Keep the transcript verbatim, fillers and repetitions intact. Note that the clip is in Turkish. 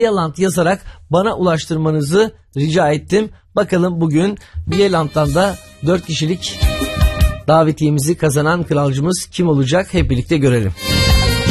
Vigeland yazarak bana ulaştırmanızı rica ettim. Bakalım bugün Vigeland'dan da dört kişilik davetiyemizi kazanan kralcımız kim olacak? Hep birlikte görelim.